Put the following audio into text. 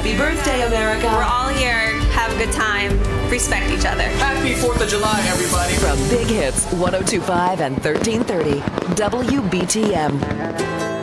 Happy birthday, America. We're all here. Have a good time. Respect each other. Happy 4th of July, everybody. From Big Hits 1025 and 1330, WBTM.